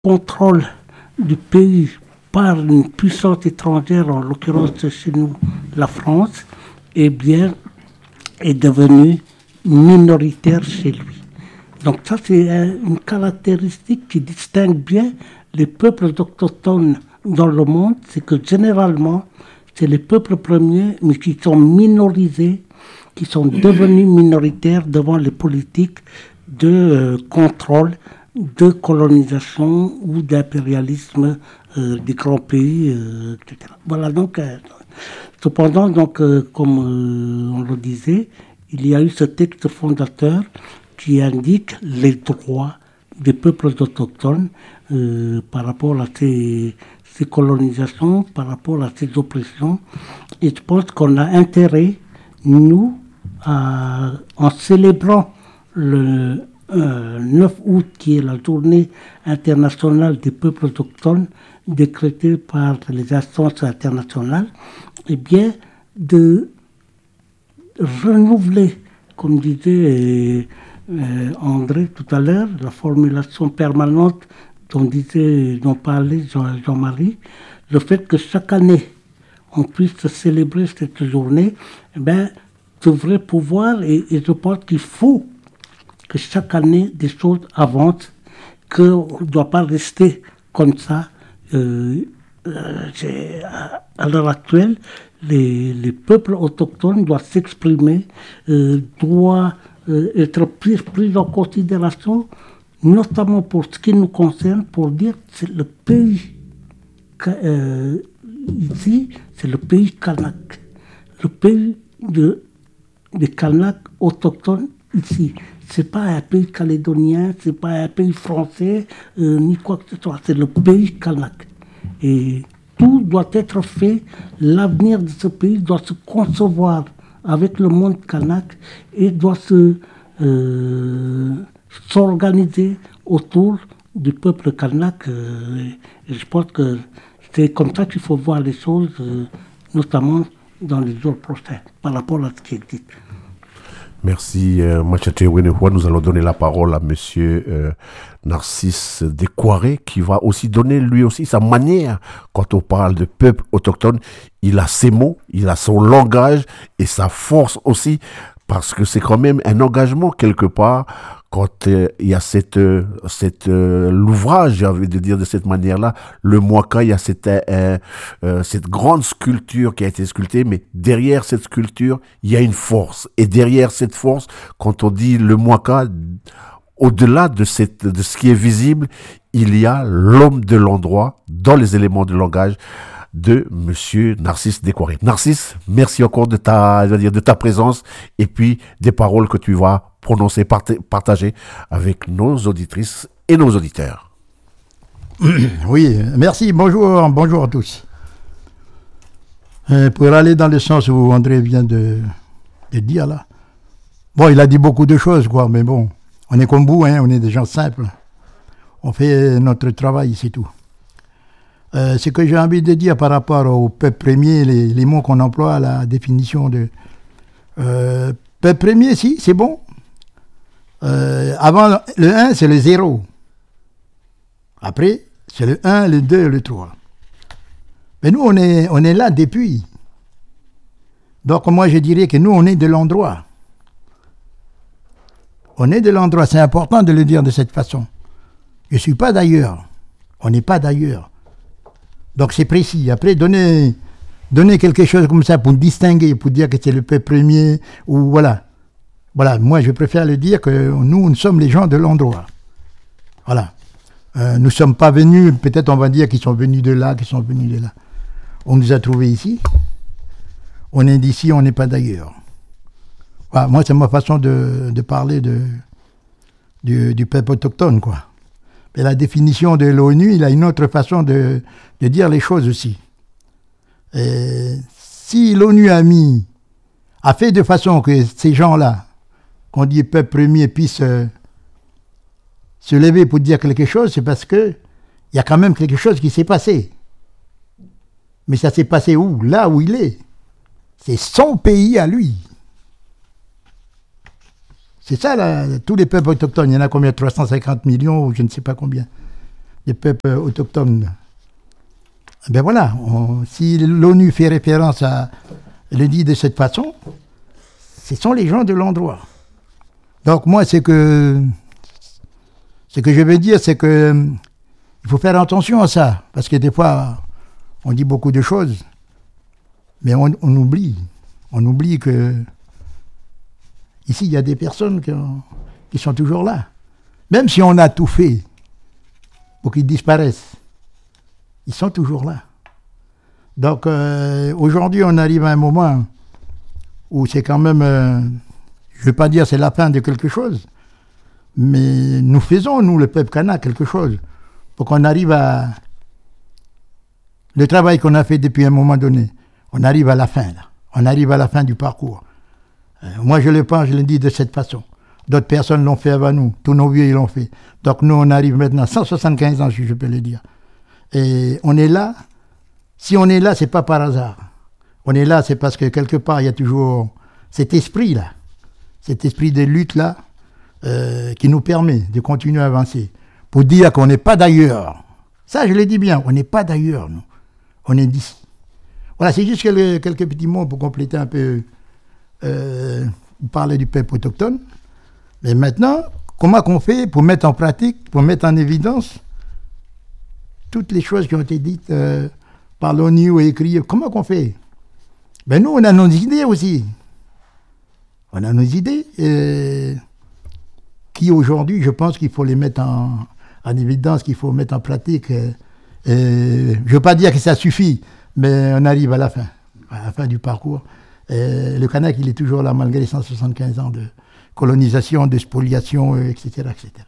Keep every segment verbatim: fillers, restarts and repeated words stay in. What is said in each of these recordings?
contrôle du pays par une puissance étrangère, en l'occurrence chez nous, la France, eh bien, est devenu minoritaire chez lui. Donc ça, c'est une caractéristique qui distingue bien les peuples autochtones dans le monde, c'est que généralement, c'est les peuples premiers, mais qui sont minorisés, qui sont devenus minoritaires devant les politiques de euh, contrôle, de colonisation ou d'impérialisme euh, des grands pays, euh, et cetera. Voilà, donc, euh, cependant, donc, euh, comme euh, on le disait, il y a eu ce texte fondateur qui indique les droits des peuples autochtones euh, par rapport à ces, ces colonisations, par rapport à ces oppressions. Et je pense qu'on a intérêt, nous, à, en célébrant le euh, neuf août, qui est la journée internationale des peuples autochtones, décrétée par les instances internationales, eh bien, de renouveler, comme disait euh, André tout à l'heure, la formulation permanente dont disait, dont parlait Jean, Jean-Marie, le fait que chaque année on puisse célébrer cette journée, eh bien, devrait pouvoir, et, et je pense qu'il faut que chaque année des choses avancent, qu'on ne doit pas rester comme ça. Euh, euh, à, à l'heure actuelle, les, les peuples autochtones doivent s'exprimer, euh, doivent euh, être pris, pris en considération, notamment pour ce qui nous concerne, pour dire que c'est le pays, euh, ici, c'est le pays kanak, le pays de, des Kanaks autochtones ici. C'est pas un pays calédonien, c'est pas un pays français, euh, ni quoi que ce soit, c'est le pays kanak. Et tout doit être fait, l'avenir de ce pays doit se concevoir avec le monde kanak et doit se, euh, s'organiser autour du peuple kanak. Euh, et je pense que c'est comme ça qu'il faut voir les choses, euh, notamment dans les jours prochains, par rapport à ce qui existe. Merci, euh, Machete Wenehua. Nous allons donner la parole à Monsieur euh, Narcisse Décoiré, qui va aussi donner lui aussi sa manière. Quand on parle de peuple autochtone, il a ses mots, il a son langage et sa force aussi, parce que c'est quand même un engagement quelque part. Quand euh, il y a cette, euh, cette euh, l'ouvrage, j'ai envie de dire de cette manière-là, le Mwaka, il y a cette, euh, euh, cette grande sculpture qui a été sculptée, mais derrière cette sculpture, il y a une force. Et derrière cette force, quand on dit le Mwaka, au-delà de, cette, de ce qui est visible, il y a l'homme de l'endroit dans les éléments de langage de Monsieur Narcisse Décoiré. Narcisse, merci encore de ta, je veux dire, de ta présence et puis des paroles que tu vas prononcer, partager avec nos auditrices et nos auditeurs. Oui, merci, bonjour, bonjour à tous. Euh, pour aller dans le sens où André vient de, de dire là, bon, il a dit beaucoup de choses, quoi, mais bon, on est comme vous, hein, on est des gens simples. On fait notre travail, c'est tout. Euh, ce que j'ai envie de dire par rapport au peuple premier, les, les mots qu'on emploie à la définition de euh, peuple premier, si, c'est bon. Euh, avant le un, c'est le zéro. Après, c'est le un, le deux, le trois. Mais nous, on est, on est là depuis. Donc moi, je dirais que nous, on est de l'endroit. On est de l'endroit. C'est important de le dire de cette façon. Je ne suis pas d'ailleurs. On n'est pas d'ailleurs. Donc c'est précis. Après, donner, donner quelque chose comme ça pour distinguer, pour dire que c'est le peuple premier, ou voilà. Voilà, moi je préfère le dire que nous, nous sommes les gens de l'endroit. Voilà. Euh, nous ne sommes pas venus, peut-être on va dire qu'ils sont venus de là, qu'ils sont venus de là. On nous a trouvés ici. On est d'ici, on n'est pas d'ailleurs. Voilà, moi c'est ma façon de, de parler de, du, du peuple autochtone, quoi. Mais la définition de l'ONU, il a une autre façon de, de dire les choses aussi. Et si l'ONU a mis, a fait de façon que ces gens-là, qu'on dit peuple premier, puissent euh, se lever pour dire quelque chose, c'est parce que il y a quand même quelque chose qui s'est passé. Mais ça s'est passé où? Là où il est. C'est son pays à lui. C'est ça, là, tous les peuples autochtones. Il y en a combien? trois cent cinquante millions ou je ne sais pas combien. des peuples autochtones. Ben voilà, on, si l'ONU fait référence à, le dit de cette façon, ce sont les gens de l'endroit. Donc moi, c'est que, ce que je veux dire, c'est que il faut faire attention à ça, parce que des fois, on dit beaucoup de choses, mais on, on oublie, on oublie que ici, il y a des personnes qui, ont, qui sont toujours là. Même si on a tout fait pour qu'ils disparaissent, ils sont toujours là. Donc, euh, aujourd'hui, on arrive à un moment où c'est quand même, euh, je ne veux pas dire c'est la fin de quelque chose, mais nous faisons, nous, le peuple kanak, quelque chose pour qu'on arrive à... Le travail qu'on a fait depuis un moment donné, on arrive à la fin, là. On arrive à la fin du parcours. Euh, moi, je le pense, je le dis de cette façon. D'autres personnes l'ont fait avant nous, tous nos vieux, ils l'ont fait. Donc, nous, on arrive maintenant à cent soixante-quinze ans, si je peux le dire. Et on est là. Si on est là, c'est pas par hasard. On est là, c'est parce que quelque part, il y a toujours cet esprit-là, cet esprit de lutte-là, euh, qui nous permet de continuer à avancer. Pour dire qu'on n'est pas d'ailleurs. Ça, je le dis bien, on n'est pas d'ailleurs, nous. On est d'ici. Voilà, c'est juste quelques, quelques petits mots pour compléter un peu, euh, parler du peuple autochtone. Mais maintenant, comment qu'on fait pour mettre en pratique, pour mettre en évidence toutes les choses qui ont été dites euh, par l'ONU ou écrites? Comment qu'on fait? Ben nous, on a nos idées aussi. On a nos idées euh, qui, aujourd'hui, je pense qu'il faut les mettre en, en évidence, qu'il faut mettre en pratique. Euh, euh, je ne veux pas dire que ça suffit, mais on arrive à la fin, à la fin du parcours. Euh, le Kanak, il est toujours là, malgré cent soixante-quinze ans de colonisation, de spoliation, euh, et cetera, et cetera.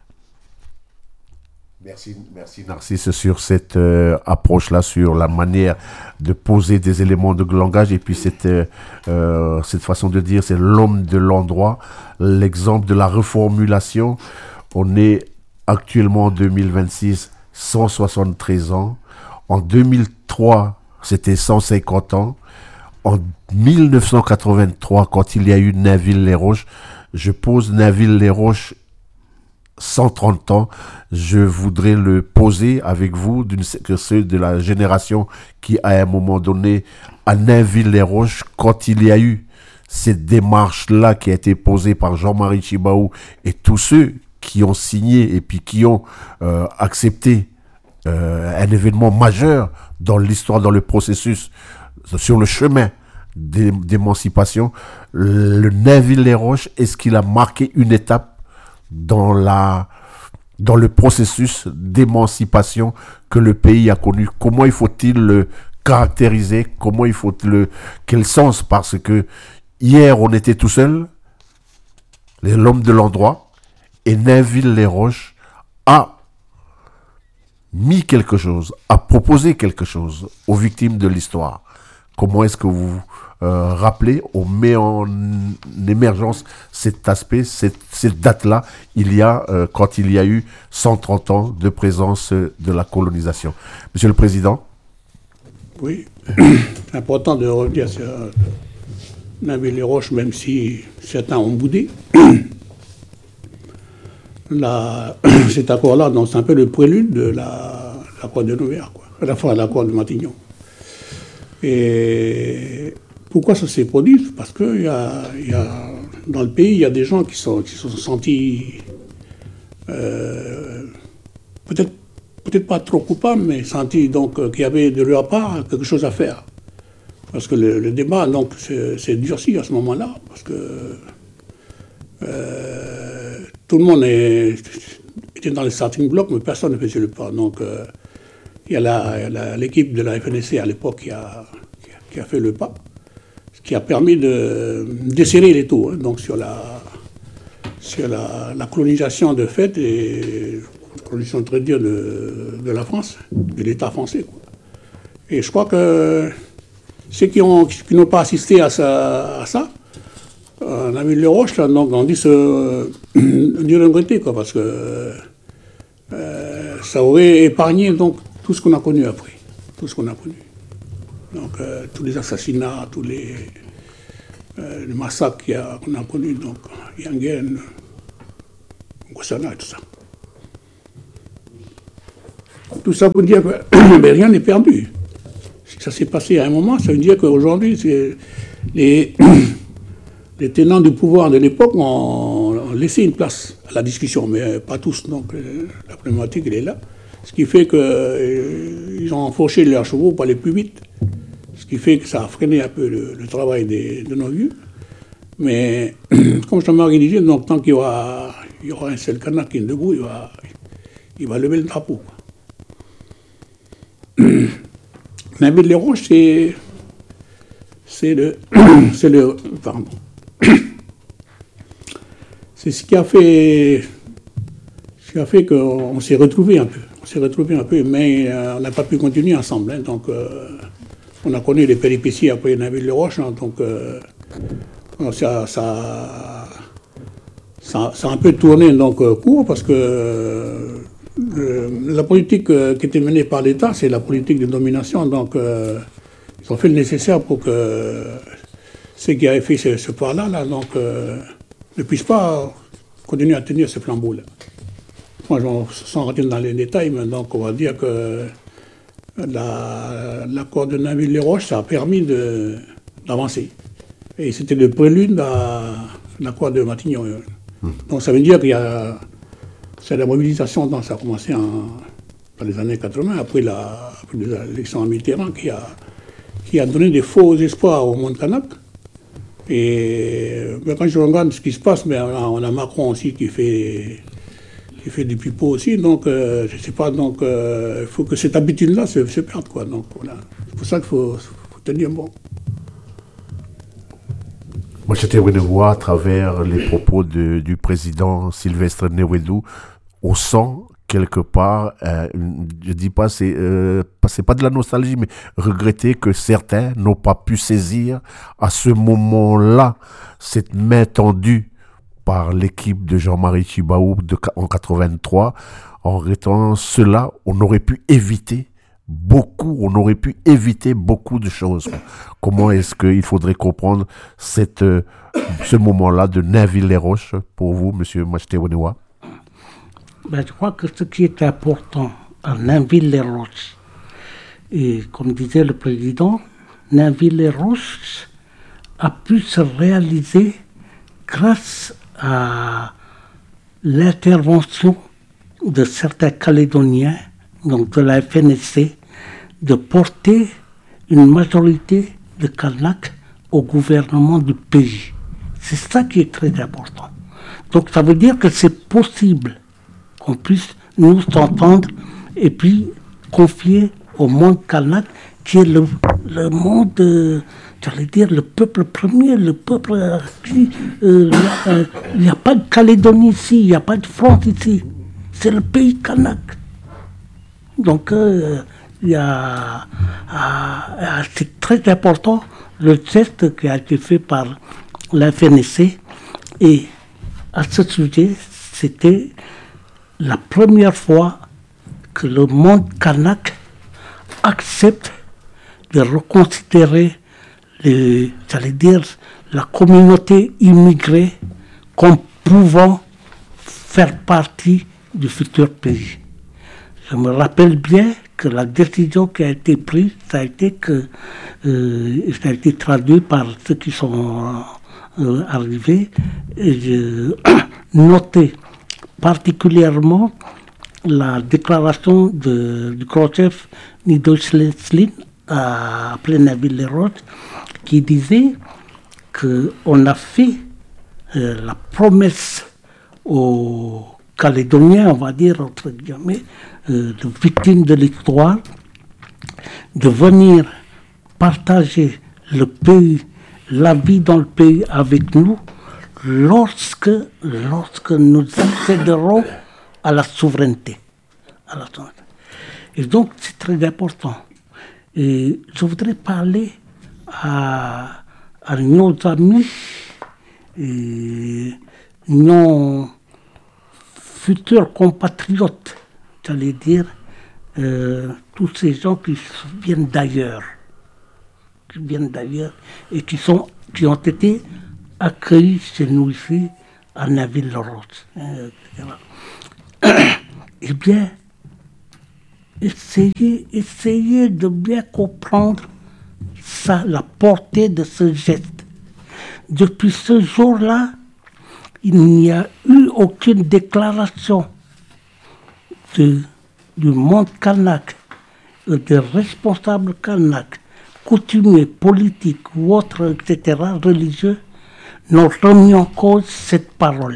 Merci, merci Narcisse sur cette euh, approche-là, sur la manière de poser des éléments de langage et puis cette, euh, cette façon de dire, c'est l'homme de l'endroit, l'exemple de la reformulation. On est actuellement en deux mille vingt-six, cent soixante-treize ans. En deux mille trois, c'était cent cinquante ans. En mille neuf cent quatre-vingt-trois, quand il y a eu Nainville-les-Roches, je pose Nainville-les-Roches cent trente ans, je voudrais le poser avec vous, d'une, que ceux de la génération qui, à un moment donné, à Nainville-les-Roches, quand il y a eu cette démarche-là qui a été posée par Jean-Marie Tjibaou et tous ceux qui ont signé et puis qui ont euh, accepté euh, un événement majeur dans l'histoire, dans le processus, sur le chemin d'émancipation, le Nainville-les-Roches, est-ce qu'il a marqué une étape dans la dans le processus d'émancipation que le pays a connu? Comment il faut-il le caractériser? Comment il faut le quel sens? Parce que hier on était tout seul, l'homme de l'endroit, et Nainville-les-Roches a mis quelque chose, a proposé quelque chose aux victimes de l'histoire. Comment est-ce que vous euh, rappelez, on met en émergence cet aspect, cette, cette date-là, il y a, euh, quand il y a eu cent trente ans de présence de la colonisation. Monsieur le Président. Oui, c'est important de revenir sur Nainville-les-Roches, même si certains ont boudé. La, cet accord-là, donc, c'est un peu le prélude de la, l'accord de Nouméa, quoi, à la fois l'accord de Matignon. Et pourquoi ça s'est produit? Parce que y a, y a, dans le pays, il y a des gens qui, sont, qui se sont sentis euh, peut-être, peut-être pas trop coupables, mais sentis donc, qu'il y avait de leur part quelque chose à faire. Parce que le, le débat donc, s'est durci à ce moment-là, parce que euh, tout le monde est, était dans le starting block, mais personne ne faisait le pas. Donc, euh, il y a la, la, l'équipe de la F N C à l'époque qui a, qui, a, qui a fait le pas, ce qui a permis de desserrer les taux, hein, donc sur la, sur la, la colonisation de fait, et la colonisation très dure de, de la France, de l'État français, quoi. Et je crois que ceux qui, ont, qui n'ont pas assisté à ça, à ça on a vu les roches, là, donc on dit se dû regretter, quoi, parce que euh, ça aurait épargné donc tout ce qu'on a connu après, tout ce qu'on a connu. Donc euh, tous les assassinats, tous les, euh, les massacres qu'il y a, qu'on a connus, donc Yangen, Goussana et tout ça. tout ça pour dire que mais rien n'est perdu. Si ça s'est passé à un moment, ça veut dire qu'aujourd'hui, c'est les, les tenants du pouvoir de l'époque ont, ont laissé une place à la discussion, mais pas tous. Donc euh, la problématique, elle est là. Ce qui fait qu'ils euh, ont enfourché leurs chevaux pour aller plus vite. Ce qui fait que ça a freiné un peu le, le travail des, de nos vieux. Mais comme Jean-Marie disait, donc, tant qu'il y aura, il y aura un seul canard qui est debout, il va, il va lever le drapeau. Nainville-les-Roches, c'est, c'est le, c'est le, pardon, c'est ce qui a fait, ce qui a fait qu'on s'est retrouvés un peu, on s'est retrouvés un peu, mais euh, on n'a pas pu continuer ensemble. Hein, donc, euh, on a connu les péripéties après Nainville-les-Roches, hein, donc euh, ça, ça, ça, ça a un peu tourné donc euh, court parce que euh, la politique euh, qui était menée par l'État, c'est la politique de domination. Donc, euh, ils ont fait le nécessaire pour que euh, ceux qui avaient fait ce, ce pas-là là, donc, euh, ne puissent pas continuer à tenir ce flambeau-là. Moi, sans rentrer dans les détails, mais donc on va dire que la, l'accord de Nainville-les-Roches, ça a permis de, d'avancer. Et c'était le prélude à l'accord de Matignon. Mmh. Donc ça veut dire qu'il y a... C'est la mobilisation, donc ça a commencé en, dans les années quatre-vingts, après, la, après l'élection à Mitterrand, qui a, qui a donné des faux espoirs au monde kanak. Et ben, quand je regarde ce qui se passe, ben, on a Macron aussi qui fait, qui fait des pipeaux aussi, donc euh, je ne sais pas, donc il euh, faut que cette habitude-là se, se perde, quoi. Donc voilà, c'est pour ça qu'il faut, faut tenir bon. Moi, j'étais voir à travers les propos de, du président Sylvestre Newedou, au sang, quelque part, euh, je dis pas, c'est, euh, c'est pas de la nostalgie, mais regretter que certains n'ont pas pu saisir à ce moment-là cette main tendue par l'équipe de Jean-Marie Tjibaou de, en quatre-vingt-trois. En regrettant cela, on aurait pu éviter beaucoup, on aurait pu éviter beaucoup de choses. Comment est-ce qu'il faudrait comprendre cette, euh, ce moment-là de Nainville-les-Roches pour vous, M. Macheté-Wenewa? Ben, je crois que ce qui est important à Nainville-les-Roches, et comme disait le président, Nainville-les-Roches a pu se réaliser grâce à l'intervention de certains Calédoniens, donc de la F N S C, de porter une majorité de Kanaks au gouvernement du pays. C'est ça qui est très important. Donc ça veut dire que c'est possible qu'on puisse nous entendre et puis confier au monde kanak, qui est le, le monde, euh, j'allais dire, le peuple premier, le peuple euh, qui... Il euh, n'y a, a pas de Calédonie ici, il n'y a pas de France ici. C'est le pays kanak. Donc, euh, y a, euh, c'est très important le geste qui a été fait par la F N S C. Et à ce sujet, c'était la première fois que le monde kanak accepte de reconsidérer, les, j'allais dire, la communauté immigrée comme pouvant faire partie du futur pays. Je me rappelle bien que la décision qui a été prise, ça a été que, euh, ça a été traduit par ceux qui sont euh, arrivés. Et je notais particulièrement la déclaration de, du grand chef Nido Slin à Nainville-les-Roches, qui disait qu'on a fait euh, la promesse aux Calédoniens, on va dire, entre guillemets, euh, de victimes de l'histoire, de venir partager le pays, la vie dans le pays avec nous, lorsque, lorsque nous accéderons à la souveraineté. À la souveraineté. Et donc, c'est très important. Et je voudrais parler à, à nos amis, et nos futurs compatriotes, j'allais dire, euh, tous ces gens qui viennent d'ailleurs, qui viennent d'ailleurs et qui, sont, qui ont été accueillis chez nous ici, à Nainville-les-Roches. Euh, eh bien, essayez, essayez de bien comprendre ça, la portée de ce geste. Depuis ce jour-là, il n'y a eu aucune déclaration de, du monde kanak, des responsables kanak, coutumiers, politiques ou autres, et cetera, religieux, n'ont remis en cause cette parole.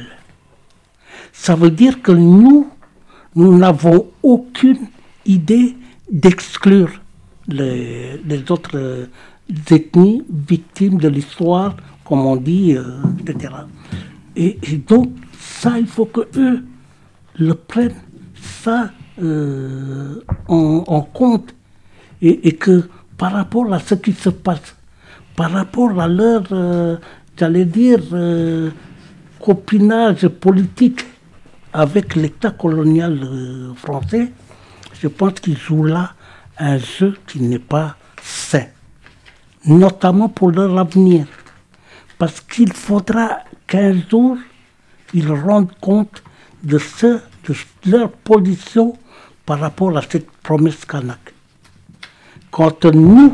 Ça veut dire que nous, nous n'avons aucune idée d'exclure les, les autres ethnies victimes de l'histoire, comme on dit, euh, et cetera. Et, et donc, ça, il faut qu'eux le prennent, ça, euh, en, en compte. Et, et que par rapport à ce qui se passe, par rapport à leur, euh, j'allais dire, euh, copinage politique avec l'État colonial euh, français, je pense qu'ils jouent là un jeu qui n'est pas sain, notamment pour leur avenir. Parce qu'il faudra qu'un jour, ils rendent compte de, ce, de leur position par rapport à cette promesse kanak. Quand nous,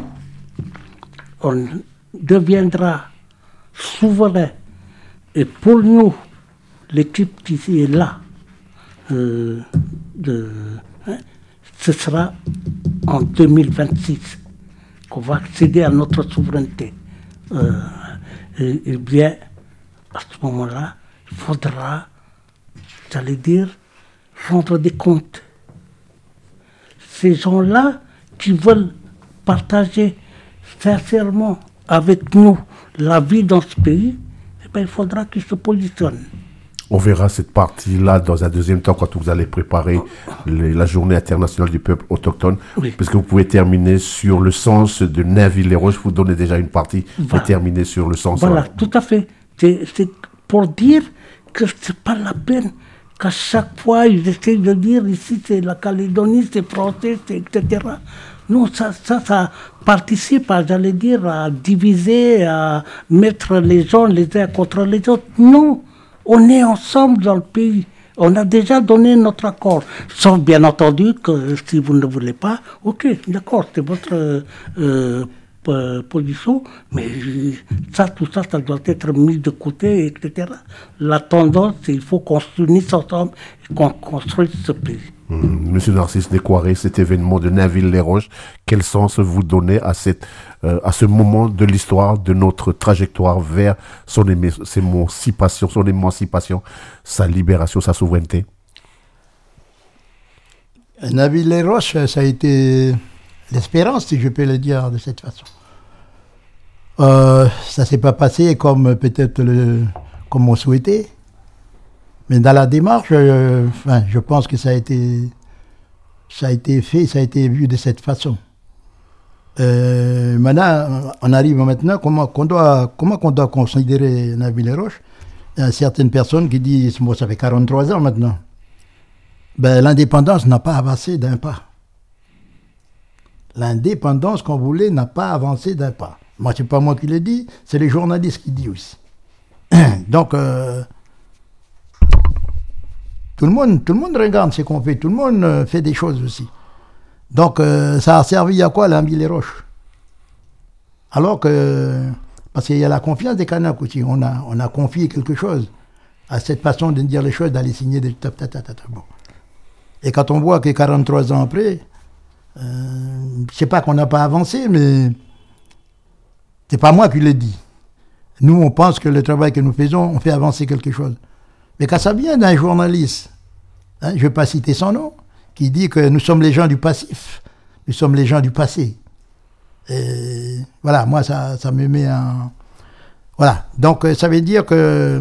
on deviendra souverain, et pour nous, l'équipe qui est là, euh, de, hein, ce sera en deux mille vingt-six qu'on va accéder à notre souveraineté. Euh, et, et bien, à ce moment-là, il faudra, j'allais dire, rendre des comptes. Ces gens-là qui veulent partager sincèrement avec nous la vie dans ce pays, eh bien, il faudra qu'ils se positionnent. On verra cette partie-là dans un deuxième temps quand vous allez préparer les, la journée internationale du peuple autochtone. Oui. Parce que vous pouvez terminer sur le sens de Nainville-les-Roches. Vous donnez déjà une partie. Vous Voilà. pouvez terminer sur le sens. Voilà, là. tout à fait. C'est, c'est pour dire que c'est pas la peine qu'à chaque fois ils essayent de dire ici c'est la Calédonie, c'est français, c'est et cetera. Non, ça, ça, ça participe à, j'allais dire, à diviser, à mettre les gens les uns contre les autres. Non, on est ensemble dans le pays. On a déjà donné notre accord. Sauf bien entendu que si vous ne voulez pas, ok, d'accord, c'est votre euh, p- position, mais ça, tout ça, ça doit être mis de côté, et cetera. La tendance, il faut qu'on s'unisse ensemble et qu'on construise ce pays. Mmh. Monsieur Narcisse Descoiré, cet événement de Nainville-les-Roches, quel sens vous donnez à, cette, euh, à ce moment de l'histoire, de notre trajectoire vers son émancipation, son émancipation, sa libération, sa souveraineté? Nainville-les-Roches, ça a été l'espérance, si je peux le dire de cette façon. Euh, ça ne s'est pas passé comme peut-être le, comme on souhaitait. Mais dans la démarche, euh, enfin, je pense que ça a été, ça a été fait, ça a été vu de cette façon. Euh, maintenant, on arrive maintenant, comment qu'on doit, comment qu'on doit considérer Nainville-les-Roches. Il y a certaines personnes qui disent, bon, ça fait quarante-trois ans maintenant. Ben, l'indépendance n'a pas avancé d'un pas. L'indépendance qu'on voulait n'a pas avancé d'un pas. Moi, c'est pas moi qui l'ai dit, c'est les journalistes qui disent aussi. Donc, euh, Tout le, monde, tout le monde regarde ce qu'on fait, tout le monde euh, fait des choses aussi. Donc, euh, ça a servi à quoi, Nainville-les-Roches? Alors que, parce qu'il y a la confiance des Kanaks aussi, on a, on a confié quelque chose à cette façon de dire les choses, d'aller signer des... Ta, ta, ta, ta, ta, bon. Et quand on voit que quarante-trois ans après, euh, je ne sais pas qu'on n'a pas avancé, mais c'est pas moi qui l'ai dit. Nous, on pense que le travail que nous faisons, on fait avancer quelque chose. Mais quand ça vient d'un journaliste, hein, je ne vais pas citer son nom, qui dit que nous sommes les gens du passif, nous sommes les gens du passé. Et voilà, moi, ça, ça me met en... Voilà, donc ça veut dire que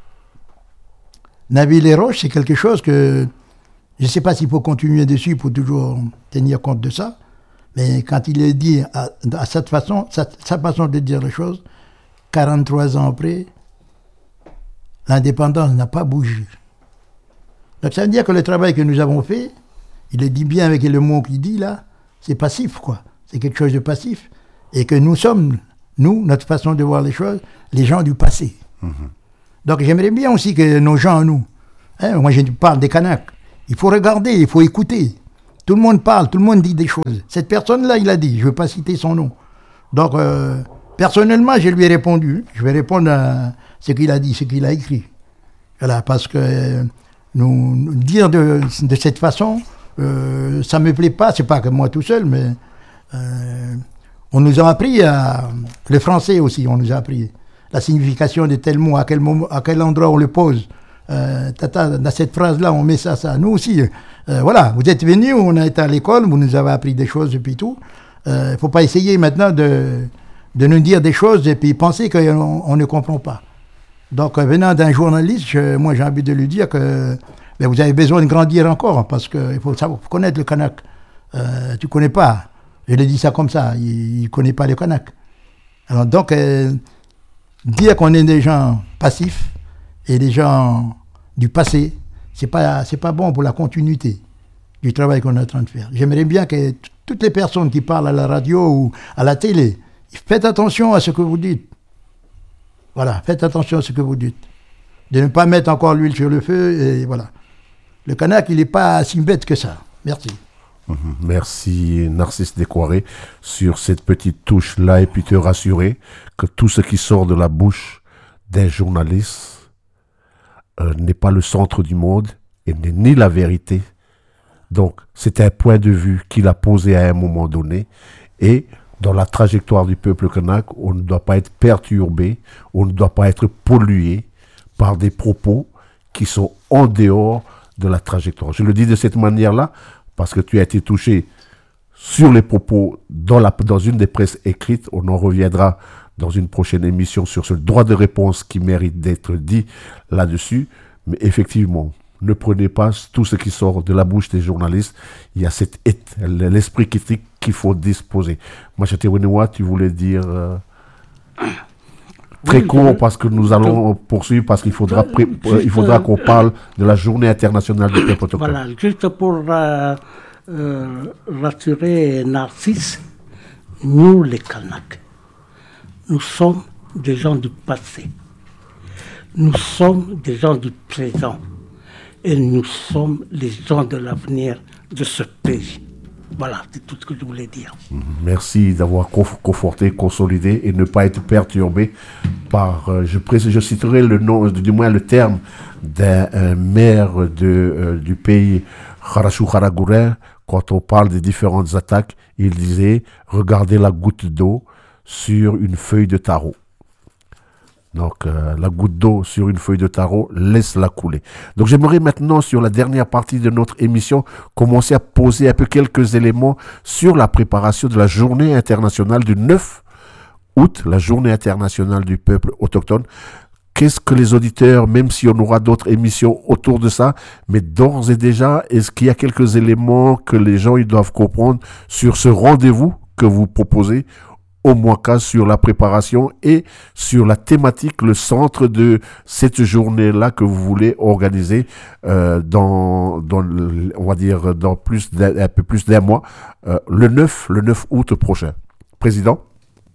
Nainville-les-Roches, c'est quelque chose que... Je ne sais pas s'il faut continuer dessus pour toujours tenir compte de ça, mais quand il est dit à, à cette façon, sa, sa façon de dire les choses, quarante-trois ans après, l'indépendance n'a pas bougé. Donc ça veut dire que le travail que nous avons fait, il le dit bien avec le mot qu'il dit là, c'est passif quoi. C'est quelque chose de passif. Et que nous sommes, nous, notre façon de voir les choses, les gens du passé. Mm-hmm. Donc j'aimerais bien aussi que nos gens, nous, hein, moi je parle des Kanaks, il faut regarder, il faut écouter. Tout le monde parle, tout le monde dit des choses. Cette personne-là, il a dit, je ne veux pas citer son nom. Donc, euh, personnellement, je lui ai répondu. Je vais répondre à ce qu'il a dit, ce qu'il a écrit. Voilà, parce que euh, nous, nous dire de, de cette façon, euh, ça ne me plaît pas. C'est pas que moi tout seul, mais euh, on nous a appris, à, les Français aussi, on nous a appris la signification de tel mot, à quel, moment, à quel endroit on le pose. Euh, tata, dans cette phrase-là, on met ça, ça. Nous aussi, euh, voilà, vous êtes venus, on a été à l'école, vous nous avez appris des choses et puis tout. Il euh, ne faut pas essayer maintenant de, de nous dire des choses et puis penser qu'on on ne comprend pas. Donc, euh, venant d'un journaliste, je, moi j'ai envie de lui dire que ben, vous avez besoin de grandir encore parce qu'il faut savoir faut connaître le Kanak. Euh, tu ne connais pas. Je l'ai dit ça comme ça, il ne connaît pas le Kanak. Alors, donc, euh, dire qu'on est des gens passifs, et les gens du passé, c'est pas, c'est pas bon pour la continuité du travail qu'on est en train de faire. J'aimerais bien que t- toutes les personnes qui parlent à la radio ou à la télé, faites attention à ce que vous dites. Voilà, faites attention à ce que vous dites. De ne pas mettre encore l'huile sur le feu, et voilà. Le Kanak, il n'est pas si bête que ça. Merci. Mmh, merci Narcisse Descoiré sur cette petite touche-là et puis te rassurer que tout ce qui sort de la bouche d'un journaliste Euh, n'est pas le centre du monde et n'est ni la vérité. Donc, c'est un point de vue qu'il a posé à un moment donné. Et dans la trajectoire du peuple kanak, on ne doit pas être perturbé, on ne doit pas être pollué par des propos qui sont en dehors de la trajectoire. Je le dis de cette manière-là parce que tu as été touché sur les propos dans, la, dans une des presses écrites. On en reviendra dans une prochaine émission sur ce droit de réponse qui mérite d'être dit là-dessus. Mais effectivement, ne prenez pas tout ce qui sort de la bouche des journalistes. Il y a cet l'esprit critique qu'il faut disposer. Machate Wenewa, tu voulais dire euh, très oui, court je... parce que nous allons je... poursuivre parce qu'il faudra, pré... il faudra qu'on parle de la journée internationale du peuple autochtone. Voilà, juste pour euh, euh, rassurer Narcisse, nous les Kanaks, nous sommes des gens du passé. Nous sommes des gens du présent. Et nous sommes les gens de l'avenir de ce pays. Voilà, c'est tout ce que je voulais dire. Merci d'avoir conforté, consolidé et ne pas être perturbé par, euh, je, pré- je citerai le nom, du moins le terme d'un euh, maire de, euh, du pays, Kharachou Kharagourer, quand on parle des différentes attaques, il disait « Regardez la goutte d'eau sur une feuille de tarot ». Donc, euh, la goutte d'eau sur une feuille de tarot, laisse-la couler. Donc, j'aimerais maintenant, sur la dernière partie de notre émission, commencer à poser un peu quelques éléments sur la préparation de la journée internationale du neuf août, la journée internationale du peuple autochtone. Qu'est-ce que les auditeurs, même si on aura d'autres émissions autour de ça, mais d'ores et déjà, est-ce qu'il y a quelques éléments que les gens ils doivent comprendre sur ce rendez-vous que vous proposez au Mwaka sur la préparation et sur la thématique, le centre de cette journée-là que vous voulez organiser euh, dans, dans, on va dire, dans plus d'un, un peu plus d'un mois, euh, le neuf, le neuf août prochain. Président?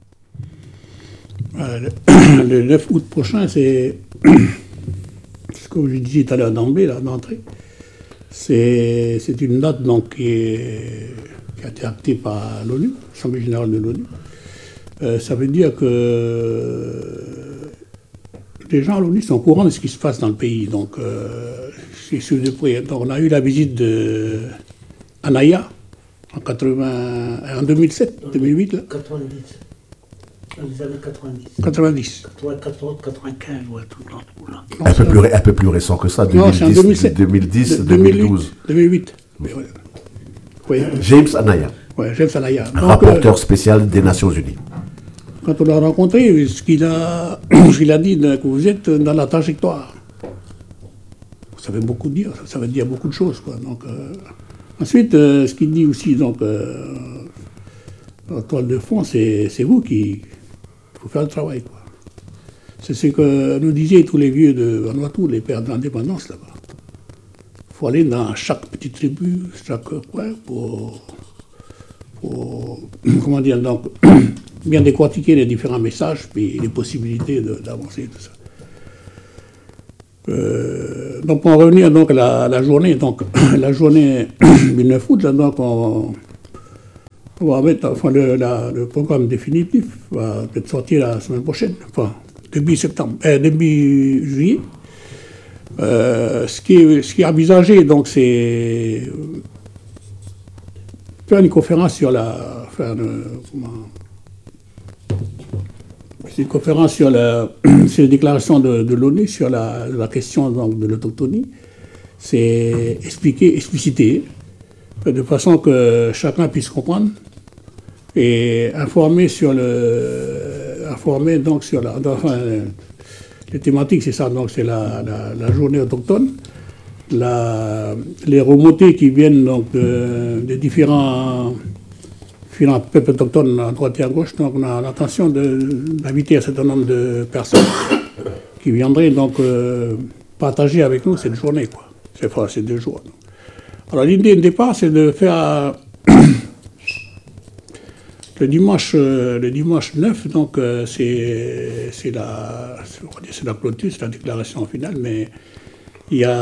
Euh, le, le neuf août prochain, c'est ce que je disais tout à l'heure d'emblée, là, d'entrée. C'est, c'est une date donc, qui, est, qui a été actée par l'ONU, l'Assemblée générale de l'ONU. Euh, ça veut dire que les gens à l'ONU sont au courant de ce qui se passe dans le pays. Donc, euh, c'est sûr de près. Donc, on a eu la visite de Anaya en, quatre-vingts, en deux mille sept, deux mille huit. Là. quatre-vingt-dix. Dans les années quatre-vingt-dix. quatre-vingt-dix. quatre-vingt-quatorze, quatre-vingt-quinze, ouais, tout le temps. Là. Un, peu plus, un peu plus récent que ça, deux mille dix, non, c'est en deux mille sept. deux mille dix, deux mille douze. deux mille huit. Mais ouais. Oui. James Anaya. Oui, James Anaya. Donc, rapporteur euh, spécial des Nations Unies. Quand on l'a rencontré, ce qu'il a, ce qu'il a dit, que vous êtes dans la trajectoire. Ça veut beaucoup dire, ça veut dire beaucoup de choses, quoi. Donc, euh, ensuite, euh, ce qu'il dit aussi, donc, euh, en toile de fond, c'est, c'est vous qui faut faire le travail, quoi. C'est ce que nous disaient tous les vieux de Vanuatu, les pères de l'indépendance, là-bas. Il faut aller dans chaque petite tribu, chaque coin, pour, pour comment dire, donc, bien décortiquer les différents messages, puis les possibilités de, d'avancer, tout ça. Euh, donc pour en revenir donc, à la, à la journée, donc, la journée du neuf août, là, donc, on, on va mettre, enfin, le, la, le programme définitif va être sorti la semaine prochaine, enfin, début septembre, euh, début juillet. Euh, ce, qui est, ce qui est envisagé, donc, c'est faire une conférence sur la, faire une, comment, c'est une conférence sur la, sur les déclarations de, de l'ONU sur la, la question donc, de l'autochtonie. C'est expliquer, expliciter, de façon que chacun puisse comprendre et informer sur le, informer donc sur la, enfin, les thématiques, c'est ça, donc c'est la, la, la journée autochtone, la, les remontées qui viennent donc de, de différents, différents peuples autochtones à droite et à gauche. Donc on a l'intention d'inviter un certain nombre de personnes qui viendraient donc euh, partager avec nous cette journée, quoi. C'est enfin, ces deux jours. Donc. Alors l'idée de départ, c'est de faire le dimanche, le dimanche neuf, donc euh, c'est la, la clôture, c'est la déclaration finale, mais il y a,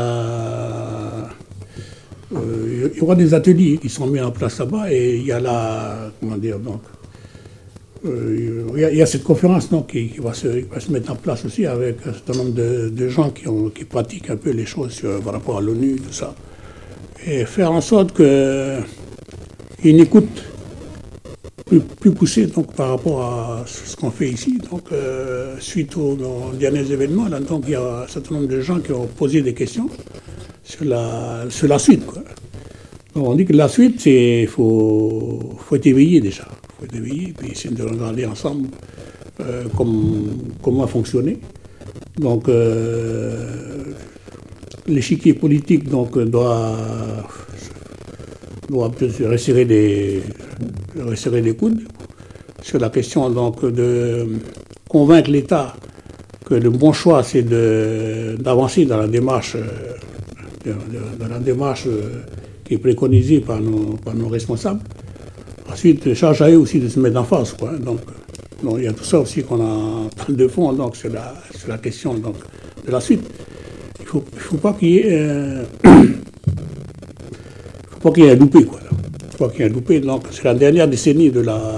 euh, il y aura des ateliers qui sont mis en place là-bas et il y a la, comment dire, donc, euh, il, y a, il y a cette conférence donc, qui, qui, va se, qui va se mettre en place aussi avec un certain nombre de, de gens qui, ont, qui pratiquent un peu les choses sur, par rapport à l'ONU, tout ça, et faire en sorte qu'il y ait une écoute Plus, plus poussé donc, par rapport à ce qu'on fait ici. Donc, euh, suite aux, aux derniers événements, là, donc, il y a un certain nombre de gens qui ont posé des questions sur la, sur la suite. Quoi. Donc, on dit que la suite, il faut, faut être éveillé déjà. Il faut être éveillé, puis essayer de regarder ensemble euh, comme, comment fonctionner. Donc, euh, l'échiquier politique donc, doit, doit resserrer les, resserrer les coudes sur la question donc, de convaincre l'État que le bon choix, c'est d'avancer dans la démarche, de, de, dans la démarche qui est préconisée par nos, par nos responsables. Ensuite, charge à eux aussi de se mettre en face. Quoi. Donc, donc, il y a tout ça aussi qu'on a de fond donc, sur, la, sur la question donc, de la suite. Il ne faut, faut pas qu'il y ait, euh, faut pas qu'il y ait un loupé. Quoi, là. Il faut pas qu'il y ait un loupé. Donc, c'est la dernière décennie de la,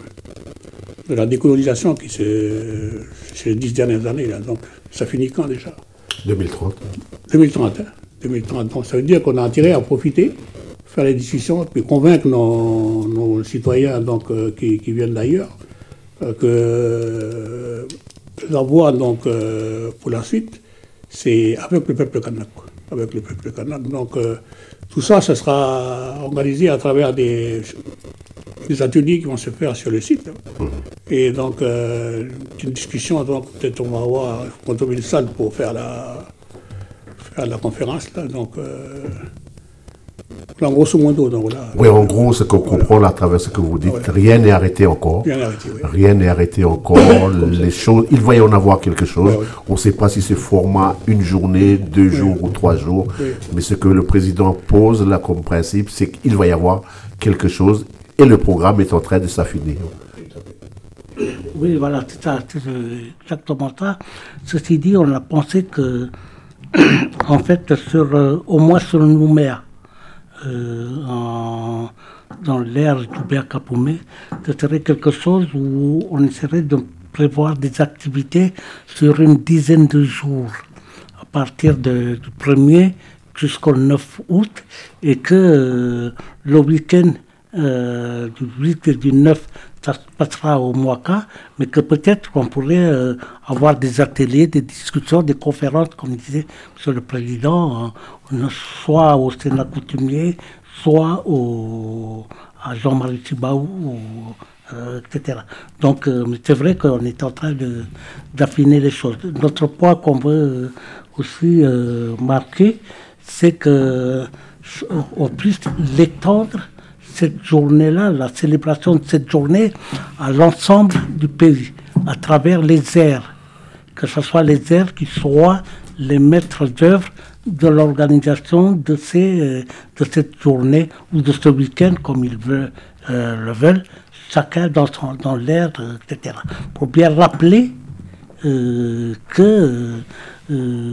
de la décolonisation qui se, c'est les dix dernières années. Là. Donc, ça finit quand déjà? deux mille trente. deux mille trente. Hein. deux mille trente. Donc, ça veut dire qu'on a intérêt à profiter, faire les discussions, puis convaincre nos, nos citoyens donc, euh, qui, qui viennent d'ailleurs euh, que euh, la voie donc, euh, pour la suite, c'est avec le peuple kanak. Quoi. Avec le peuple kanak. Donc, euh, tout ça, ça sera organisé à travers des, des ateliers qui vont se faire sur le site. Hein. Et donc, euh, une discussion, donc peut-être on va avoir, on va trouver une salle pour faire la, faire la conférence. Là, donc, euh, en grosso modo, donc là. Oui, en gros, ce qu'on voilà. comprend là, à travers ce que vous dites, ouais. rien n'est arrêté encore. Rien n'est arrêté, oui. Rien n'est arrêté encore. Les choses, il va y en avoir quelque chose. Ouais, ouais. On ne sait pas si c'est format une journée, deux ouais. jours ou trois jours. Ouais. Mais ce que le président pose là comme principe, c'est qu'il va y avoir quelque chose et le programme est en train de s'affiner. Oui, voilà, c'est ça, c'est exactement ça. Ceci dit, on a pensé que, en fait, sur, euh, au moins sur Nouméa, Euh, en, dans l'ère du Béa-Kapoumé, ce serait quelque chose où on essaierait de prévoir des activités sur une dizaine de jours, à partir de, du premier jusqu'au neuf août, et que euh, le week-end euh, du huit et du neuf, ça se passera au Mouaka, mais que peut-être qu'on pourrait euh, avoir des ateliers, des discussions, des conférences, comme disait M. le Président, euh, soit au Sénat coutumier, soit au, à Jean-Marie Chibaou, euh, et cetera. Donc, euh, c'est vrai qu'on est en train de, d'affiner les choses. Notre point qu'on veut aussi euh, marquer, c'est qu'on puisse l'étendre, cette journée-là, la célébration de cette journée, à l'ensemble du pays, à travers les aires, que ce soit les aires qui soient les maîtres d'œuvre de l'organisation de, ces, de cette journée ou de ce week-end, comme ils veulent, euh, le veulent, chacun dans, son, dans l'air, euh, et cetera. Pour bien rappeler euh, que euh,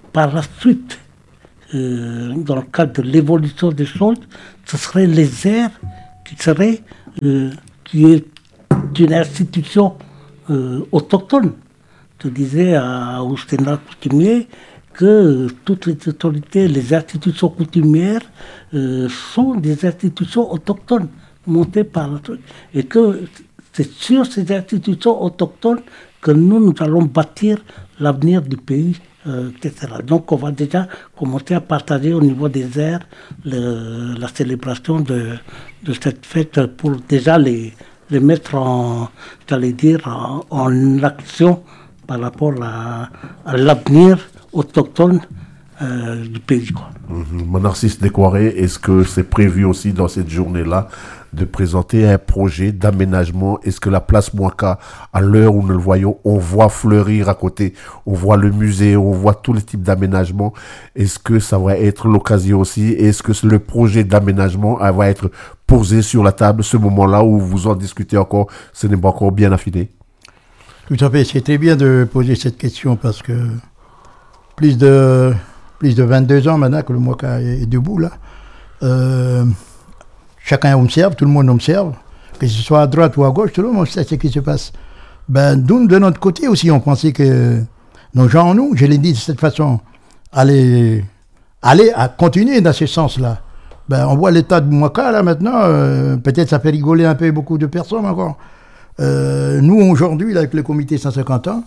par la suite, euh, dans le cadre de l'évolution des choses, ce serait les aires qui seraient, euh, qui est une institution euh, autochtone. Je disais à, au Sénat coutumier que euh, toutes les autorités, les institutions coutumières euh, sont des institutions autochtones montées par la truc. Et que c'est sur ces institutions autochtones que nous, nous allons bâtir l'avenir du pays, euh, et cetera. Donc on va déjà commencer à partager au niveau des aires le, la célébration de, de cette fête pour déjà les, les mettre en, j'allais dire, en, en action par rapport à, à l'avenir autochtone euh, du pays. Quoi. Mmh. Narcisse Décoiré, est-ce que c'est prévu aussi dans cette journée-là de présenter un projet d'aménagement? Est-ce que la place Mwaka, à l'heure où nous le voyons, on voit fleurir à côté, on voit le musée, on voit tous les types d'aménagements, est-ce que ça va être l'occasion aussi? Est-ce que le projet d'aménagement va être posé sur la table, ce moment-là où vous en discutez encore, ce n'est pas encore bien affiné? Tout à fait, c'est très bien de poser cette question parce que plus de, plus de vingt-deux ans maintenant que le Mwaka est, est debout là, euh, chacun observe, tout le monde observe, que ce soit à droite ou à gauche, tout le monde sait ce qui se passe. Ben, nous, de notre côté aussi, on pensait que nos gens, nous, je l'ai dit de cette façon, allaient, allaient à continuer dans ce sens-là. Ben, on voit l'état de Mwaka là maintenant, euh, peut-être ça fait rigoler un peu beaucoup de personnes encore. Euh, nous, aujourd'hui, là, avec le comité cent cinquante ans,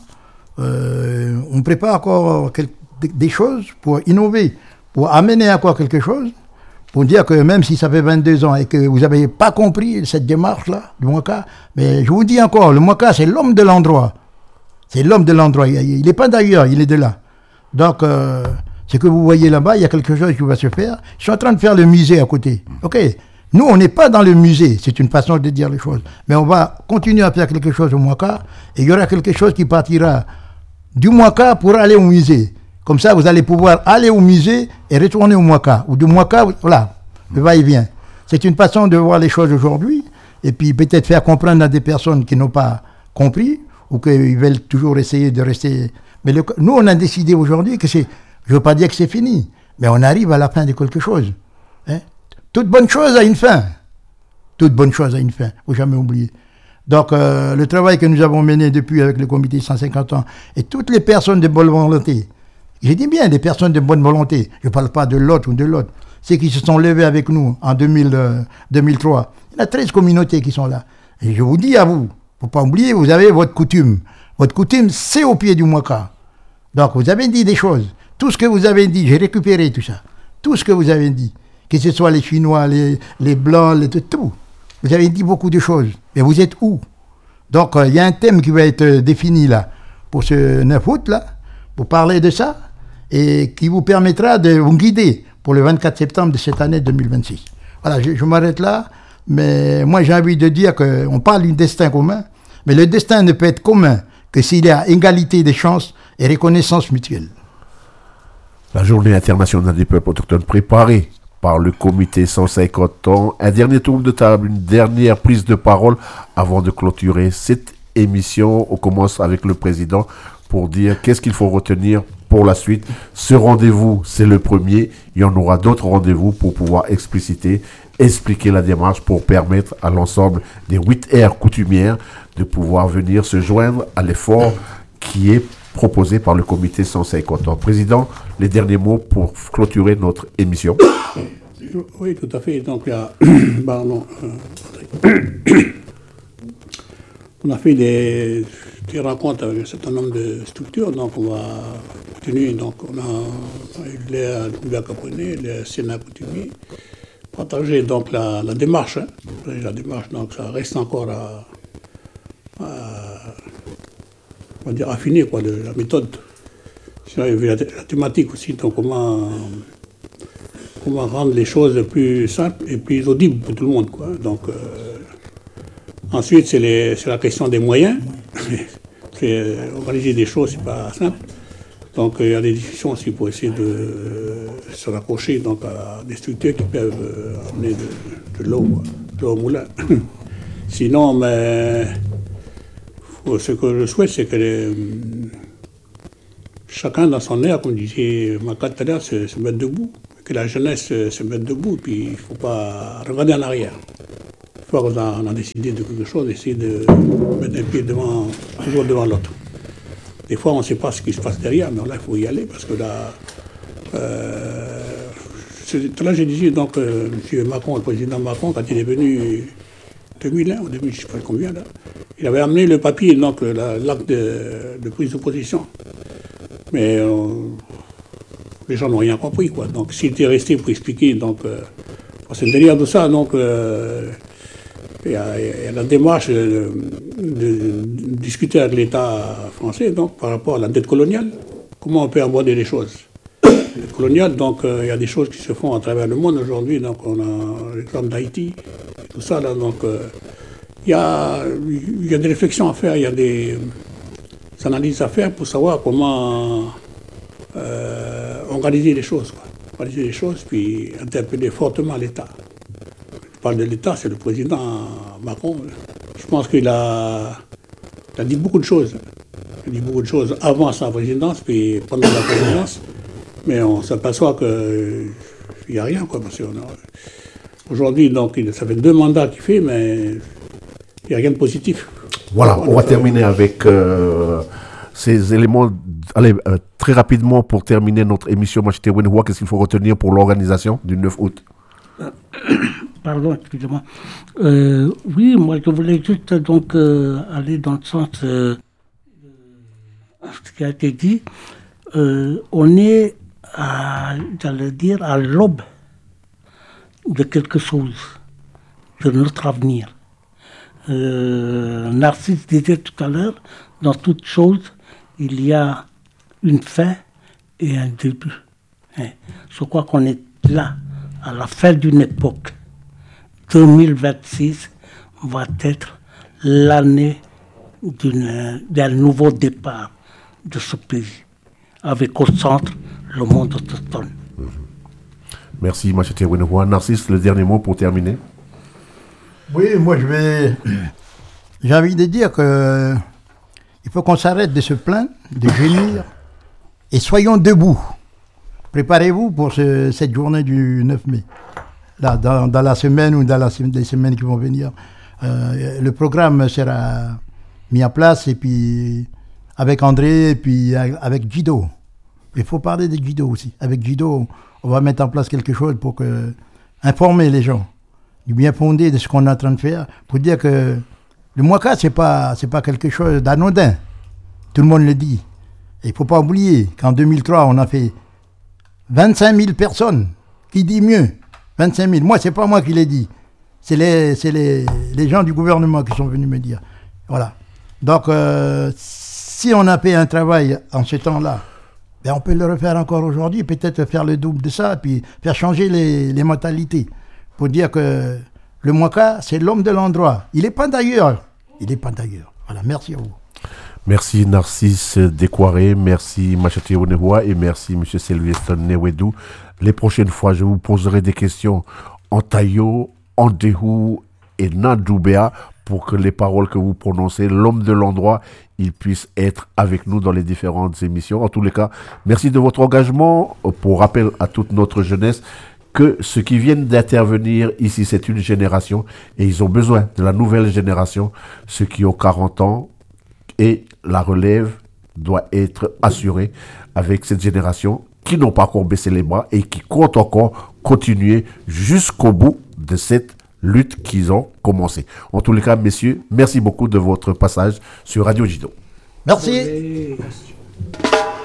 euh, on prépare encore quel, des, des choses pour innover, pour amener encore quelque chose, pour dire que même si ça fait vingt-deux ans et que vous n'avez pas compris cette démarche-là, du Mwaka, mais je vous dis encore, le Mwaka, c'est l'homme de l'endroit. C'est l'homme de l'endroit. Il n'est pas d'ailleurs, il est de là. Donc, euh, ce que vous voyez là-bas, il y a quelque chose qui va se faire. Je suis en train de faire le musée à côté. OK. Nous, on n'est pas dans le musée, c'est une façon de dire les choses. Mais on va continuer à faire quelque chose au Mwaka, et il y aura quelque chose qui partira du Mwaka pour aller au musée. Comme ça, vous allez pouvoir aller au musée et retourner au Mwaka. Ou du Mwaka, voilà, le va-et-vient. C'est une façon de voir les choses aujourd'hui, et puis peut-être faire comprendre à des personnes qui n'ont pas compris, ou qui veulent toujours essayer de rester... Mais le... nous, on a décidé aujourd'hui que c'est... Je ne veux pas dire que c'est fini, mais on arrive à la fin de quelque chose. Hein? Toute bonne chose a une fin. Toute bonne chose a une fin. Il ne faut jamais oublier. Donc, euh, le travail que nous avons mené depuis avec le comité cent cinquante ans, et toutes les personnes de bonne volonté, j'ai dit bien des personnes de bonne volonté, je ne parle pas de l'autre ou de l'autre, ceux qui se sont levés avec nous en deux mille, euh, deux mille trois, il y a treize communautés qui sont là. Et je vous dis à vous, il ne faut pas oublier, vous avez votre coutume. Votre coutume, c'est au pied du Mwaka. Donc, vous avez dit des choses. Tout ce que vous avez dit, j'ai récupéré tout ça. Tout ce que vous avez dit. Que ce soit les Chinois, les, les Blancs, les, tout. Vous avez dit beaucoup de choses. Mais vous êtes où? Donc, il euh, y a un thème qui va être euh, défini là, pour ce neuf août, là, pour parler de ça, et qui vous permettra de vous guider pour le vingt-quatre septembre de cette année deux mille vingt-six. Voilà, je, je m'arrête là, mais moi j'ai envie de dire qu'on parle d'un destin commun, mais le destin ne peut être commun que s'il y a égalité des chances et reconnaissance mutuelle. La journée internationale des peuples autochtones préparée par le comité cent cinquante ans. Un dernier tour de table, une dernière prise de parole avant de clôturer cette émission. On commence avec le président pour dire qu'est-ce qu'il faut retenir pour la suite. Ce rendez-vous, c'est le premier. Il y en aura d'autres rendez-vous pour pouvoir expliciter, expliquer la démarche pour permettre à l'ensemble des huit aires coutumières de pouvoir venir se joindre à l'effort qui est proposé par le comité cent cinquante ans. Président, les derniers mots pour clôturer notre émission. Oui, tout à fait. Donc, il y a, pardon, euh, on a fait des, des rencontres avec un certain nombre de structures, donc on va continuer. Donc, on a l'air Doumbia-Caponais, le Sénat coutumier, partager donc la, la démarche. Hein. La démarche, donc ça reste encore à, à on va dire affiner quoi, de la méthode. Sinon, il y avait la, la thématique aussi, donc comment, comment rendre les choses plus simples et plus audibles pour tout le monde. Quoi. Donc, euh, ensuite, c'est, les, c'est la question des moyens. C'est, organiser des choses, c'est pas simple. Donc, il y a des discussions aussi pour essayer de euh, se raccrocher donc, à des structures qui peuvent euh, amener de, de l'eau, quoi, de l'eau au moulin. Sinon, mais, ce que je souhaite, c'est que les, chacun dans son air, comme disait Makat tout à l'heure, se, se mettre debout. Que la jeunesse se, se mette debout, puis il ne faut pas regarder en arrière. Une fois qu'on a, on a décidé de quelque chose, essayer de mettre un pied devant, toujours devant l'autre. Des fois, on ne sait pas ce qui se passe derrière, mais là, il faut y aller, parce que là, euh, tout là, j'ai dit, donc, euh, M. Macron, le président Macron, quand il est venu en deux mille un, ou deux mille, je ne sais pas combien, là, il avait amené le papier, donc l'acte de, de prise de position. Mais euh, les gens n'ont rien compris, quoi. Donc, s'il était resté pour expliquer, donc, euh, c'est derrière tout ça, donc, euh, il y, y a la démarche de, de, de discuter avec l'État français, donc, par rapport à la dette coloniale. Comment on peut aborder les choses? La dette coloniale, donc, euh, il y a des choses qui se font à travers le monde aujourd'hui, donc, on a l'exemple d'Haïti, tout ça, là, donc, euh, il y a, y a des réflexions à faire, il y a des, des analyses à faire pour savoir comment euh, organiser les choses, quoi. Organiser les choses, puis interpeller fortement l'État. Je parle de l'État, c'est le président Macron. Je pense qu'il a, il a dit beaucoup de choses. Il a dit beaucoup de choses avant sa présidence, puis pendant la présidence, mais on s'aperçoit qu'il n'y a rien, quoi. Parce que aujourd'hui, donc, ça fait deux mandats qu'il fait, mais il n'y a rien de positif. Voilà, on, on va terminer avec euh, ces éléments. Allez, euh, très rapidement, pour terminer notre émission Machete Wenhua, qu'est-ce qu'il faut retenir pour l'organisation du neuf août? Pardon, excusez-moi. Euh, oui, moi, je voulais juste donc euh, aller dans le sens euh, de ce qui a été dit. Euh, on est, à, j'allais dire, à l'aube de quelque chose, de notre avenir. Euh, Narcisse disait tout à l'heure, dans toute chose, il y a une fin et un début. Hein. Je crois qu'on est là, à la fin d'une époque. deux mille vingt-six va être l'année d'une, d'un nouveau départ de ce pays, avec au centre le monde autochtone. Merci, Machete Wenhua. Narcisse, le dernier mot pour terminer. Oui, moi je vais. J'ai envie de dire que il faut qu'on s'arrête de se plaindre, de gémir, et soyons debout. Préparez-vous pour ce, cette journée du neuf mai. Là, dans, dans la semaine ou dans la, les semaines qui vont venir, euh, le programme sera mis en place, et puis avec André, et puis avec Guido. Il faut parler de Guido aussi. Avec Guido, on va mettre en place quelque chose pour que, informer les gens du bien fondé de ce qu'on est en train de faire, pour dire que le Mwaka, c'est pas, c'est pas quelque chose d'anodin. Tout le monde le dit. Il ne faut pas oublier qu'en deux mille trois, on a fait vingt-cinq mille personnes. Qui dit mieux? vingt-cinq mille. Moi, c'est pas moi qui l'ai dit. C'est les, c'est les, les gens du gouvernement qui sont venus me dire. Voilà. Donc, euh, si on a fait un travail en ce temps-là, ben on peut le refaire encore aujourd'hui, peut-être faire le double de ça, puis faire changer les, les mentalités. Pour dire que le Mwaka, c'est l'homme de l'endroit. Il n'est pas d'ailleurs. Il n'est pas d'ailleurs. Voilà, merci à vous. Merci Narcisse Décoiré, merci Machete Wenhua et merci M. Sylvestre Newedou. Les prochaines fois, je vous poserai des questions en tayo, en dehou et nandoubéa pour que les paroles que vous prononcez, l'homme de l'endroit, il puisse être avec nous dans les différentes émissions. En tous les cas, merci de votre engagement. Pour rappel à toute notre jeunesse, que ceux qui viennent d'intervenir ici, c'est une génération et ils ont besoin de la nouvelle génération, ceux qui ont quarante ans, et la relève doit être assurée avec cette génération qui n'ont pas encore baissé les bras et qui comptent encore continuer jusqu'au bout de cette lutte qu'ils ont commencée. En tous les cas, messieurs, merci beaucoup de votre passage sur Radio Jido. Merci.